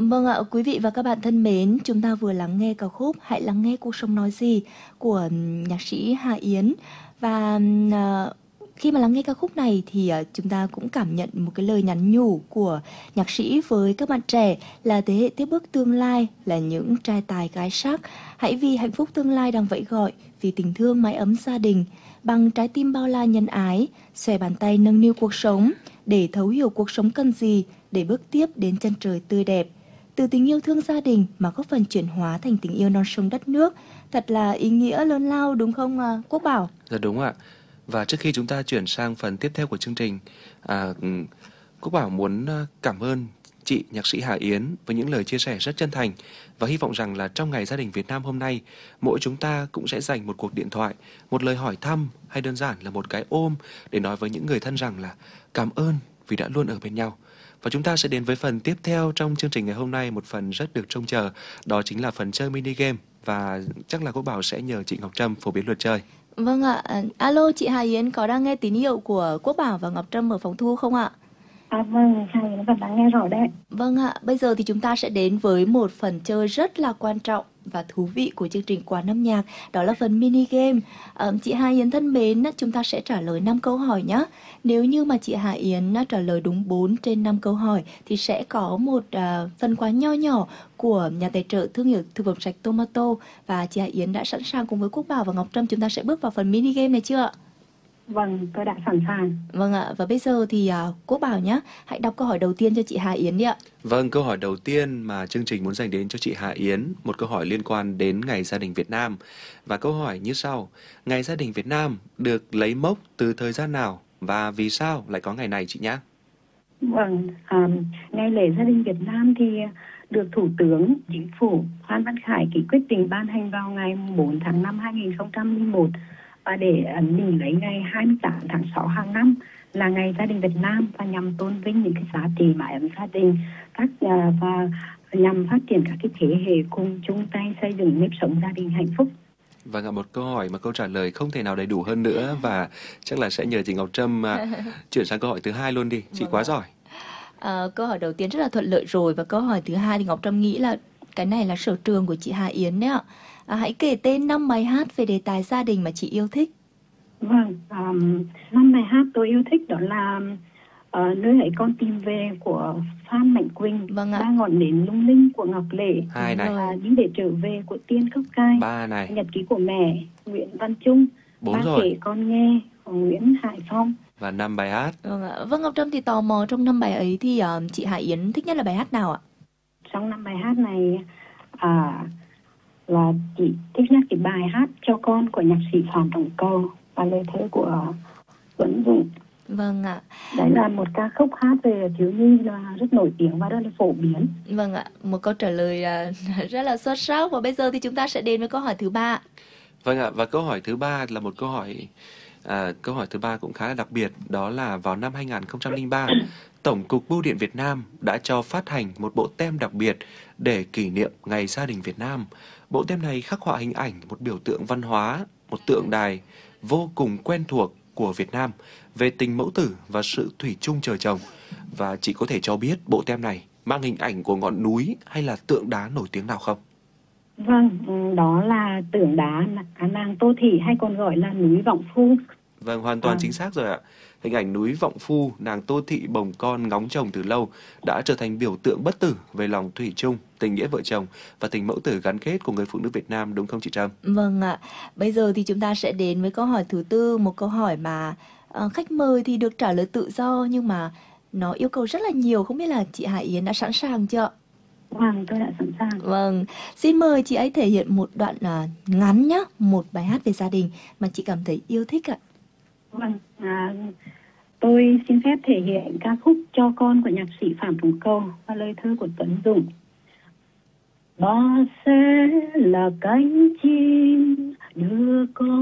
Vâng ạ, quý vị và các bạn thân mến, chúng ta vừa lắng nghe ca khúc Hãy lắng nghe cuộc sống nói gì của nhạc sĩ Hà Yến. Và khi mà lắng nghe ca khúc này thì chúng ta cũng cảm nhận một cái lời nhắn nhủ của nhạc sĩ với các bạn trẻ là thế hệ tiếp bước tương lai, là những trai tài gái sắc. Hãy vì hạnh phúc tương lai đang vẫy gọi, vì tình thương mái ấm gia đình, bằng trái tim bao la nhân ái, xòe bàn tay nâng niu cuộc sống, để thấu hiểu cuộc sống cần gì, để bước tiếp đến chân trời tươi đẹp. Từ tình yêu thương gia đình mà góp phần chuyển hóa thành tình yêu non sông đất nước. Thật là ý nghĩa lớn lao đúng không Quốc Bảo? Dạ đúng ạ. Và trước khi chúng ta chuyển sang phần tiếp theo của chương trình, Quốc Bảo muốn cảm ơn chị nhạc sĩ Hà Yến với những lời chia sẻ rất chân thành, và hy vọng rằng là trong ngày gia đình Việt Nam hôm nay, mỗi chúng ta cũng sẽ dành một cuộc điện thoại, một lời hỏi thăm, hay đơn giản là một cái ôm để nói với những người thân rằng là cảm ơn vì đã luôn ở bên nhau. Và chúng ta sẽ đến với phần tiếp theo trong chương trình ngày hôm nay, một phần rất được trông chờ, đó chính là phần chơi mini game, và chắc là Quốc Bảo sẽ nhờ chị Ngọc Trâm phổ biến luật chơi. Vâng ạ, alo chị Hà Yến có đang nghe tín hiệu của Quốc Bảo và Ngọc Trâm ở phòng thu không ạ? Vâng, Hà Yến vẫn đang nghe rõ đấy. Vâng ạ, bây giờ thì chúng ta sẽ đến với một phần chơi rất là quan trọng và thú vị của chương trình Quán âm nhạc, đó là phần mini game. Chị Hà Yến thân mến, chúng ta sẽ trả lời 5 câu hỏi nhé. Nếu như mà chị Hà Yến trả lời đúng 4 trên 5 câu hỏi thì sẽ có một phần quà nho nhỏ của nhà tài trợ thương hiệu thực phẩm sạch Tomato. Và chị Hà Yến đã sẵn sàng cùng với Quốc Bảo và Ngọc Trâm chúng ta sẽ bước vào phần mini game này chưa ạ? Vâng, tôi đã sẵn sàng. Vâng ạ, và bây giờ thì Quốc Bảo nhé, hãy đọc câu hỏi đầu tiên cho chị Hà Yến đi ạ. Vâng, câu hỏi đầu tiên mà chương trình muốn dành đến cho chị Hà Yến, một câu hỏi liên quan đến Ngày Gia đình Việt Nam. Và câu hỏi như sau: Ngày Gia đình Việt Nam được lấy mốc từ thời gian nào và vì sao lại có ngày này chị nhé? Vâng, ngày lễ gia đình Việt Nam thì được Thủ tướng Chính phủ Phan Văn Khải ký quyết định ban hành vào ngày 4 tháng 5 2001, và để mình lấy ngày 28 tháng 6 hàng năm là ngày gia đình Việt Nam, và nhằm tôn vinh những cái giá trị mái ấm gia đình và nhằm phát triển các cái thế hệ cùng chung tay xây dựng nếp sống gia đình hạnh phúc. Vâng ạ, một câu hỏi mà câu trả lời không thể nào đầy đủ hơn nữa, và chắc là sẽ nhờ chị Ngọc Trâm chuyển sang câu hỏi thứ hai luôn đi, chị quá giỏi. Câu hỏi đầu tiên rất là thuận lợi rồi, và câu hỏi thứ hai thì Ngọc Trâm nghĩ là cái này là sở trường của chị Hà Yến đấy ạ. Hãy kể tên 5 bài hát về đề tài gia đình mà chị yêu thích. Vâng, 5 bài hát tôi yêu thích đó là Nơi hãy con tìm về của Phan Mạnh Quỳnh, Vâng ạ. Ba ngọn nến lung linh của Ngọc Lệ, 2 này, Đi để trở về của Tiên Cốc Cai, 3 này, Nhật ký của mẹ Nguyễn Văn Trung, 4 Ba rồi, kể con nghe của Nguyễn Hải Phong. và 5 bài hát. Vâng ạ. Vâng, Ngọc Trâm thì tò mò trong 5 bài ấy thì chị Hà Yến thích nhất là bài hát nào ạ? Trong 5 bài hát này là chị thích nhất cái bài hát Cho Con của nhạc sĩ Phạm Trọng Cầu và lời thơ của Tuấn Dũng. Vâng ạ. Đấy là một ca khúc hát về thiếu nhi là rất nổi tiếng và rất là phổ biến. Vâng ạ, một câu trả lời rất là xuất sắc. Và bây giờ thì chúng ta sẽ đến với câu hỏi thứ 3. Vâng ạ, và câu hỏi thứ 3 là một câu hỏi thứ 3 cũng khá là đặc biệt, đó là vào năm 2003, Tổng cục Bưu điện Việt Nam đã cho phát hành một bộ tem đặc biệt để kỷ niệm Ngày Gia đình Việt Nam. Bộ tem này khắc họa hình ảnh một biểu tượng văn hóa, một tượng đài vô cùng quen thuộc của Việt Nam về tình mẫu tử và sự thủy chung trời trồng. Và chị có thể cho biết bộ tem này mang hình ảnh của ngọn núi hay là tượng đá nổi tiếng nào không? Vâng, đó là tượng đá nàng Tô Thị, hay còn gọi là núi Vọng Phu. Vâng, hoàn toàn chính xác rồi ạ. Hình ảnh núi Vọng Phu, nàng Tô Thị bồng con ngóng chồng từ lâu đã trở thành biểu tượng bất tử về lòng thủy chung, tình nghĩa vợ chồng và tình mẫu tử gắn kết của người phụ nữ Việt Nam, đúng không chị Trâm? Vâng ạ, bây giờ thì chúng ta sẽ đến với câu hỏi thứ 4, một câu hỏi mà khách mời thì được trả lời tự do nhưng mà nó yêu cầu rất là nhiều, không biết là chị Hà Yến đã sẵn sàng chưa? Vâng, tôi đã sẵn sàng. Vâng, xin mời chị ấy thể hiện một đoạn ngắn nhá, một bài hát về gia đình mà chị cảm thấy yêu thích ạ. Vâng, tôi xin phép thể hiện ca khúc Cho Con của nhạc sĩ Phạm Trọng Cầu và lời thơ của Tuấn Dũng. Ba sẽ là cánh chim đưa con